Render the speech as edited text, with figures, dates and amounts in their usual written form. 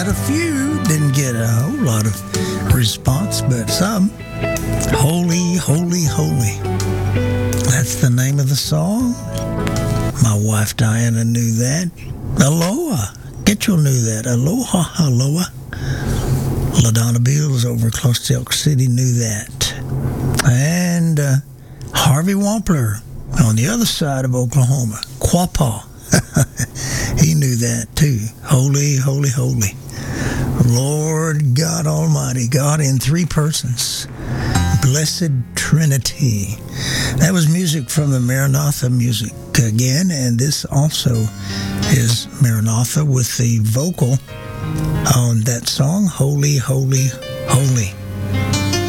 got a few. Didn't get a whole lot of response, but some. Holy, holy, holy. That's the name of the song. My wife Diana knew that. Aloha. Getchell knew that. Aloha, aloha. LaDonna Beals over close to Elk City knew that. And Harvey Wampler on the other side of Oklahoma, Quapaw. He knew that too. Holy, holy, holy. Lord God Almighty, God in three persons. Blessed Trinity. That was music from the Maranatha music again, and this also is Maranatha with the vocal on that song, Holy, Holy, Holy.